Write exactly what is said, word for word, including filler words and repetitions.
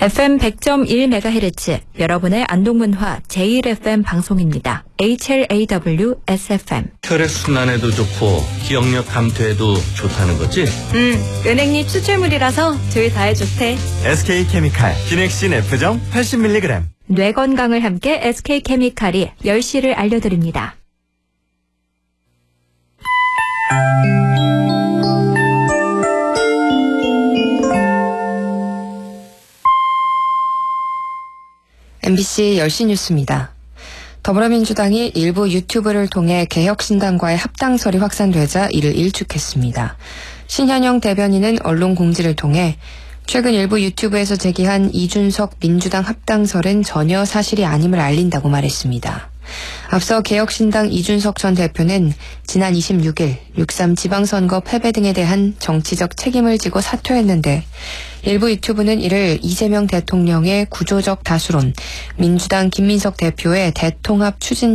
에프엠 백 점 일 메가헤르츠 여러분의 안동문화 제일 에프엠 방송입니다. 에이치엘에이더블유 에스에프엠. 혈액순환에도 좋고 기억력 감퇴에도 좋다는 거지? 음, 은행잎 추출물이라서 둘 다에 좋대. 에스케이케미칼 기넥신 F정 팔십 밀리그램. 뇌 건강을 함께 에스케이케미칼이 열 시를 알려드립니다. 엠비씨 열 시 뉴스입니다. 더불어민주당이 일부 유튜브를 통해 개혁신당과의 합당설이 확산되자 이를 일축했습니다. 신현영 대변인은 언론 공지를 통해 최근 일부 유튜브에서 제기한 이준석 민주당 합당설은 전혀 사실이 아님을 알린다고 말했습니다. 앞서 개혁신당 이준석 전 대표는 지난 이십육 일 육삼 지방선거 패배 등에 대한 정치적 책임을 지고 사퇴했는데 일부 유튜브는 이를 이재명 대통령의 구조적 다수론, 민주당 김민석 대표의 대통합 추진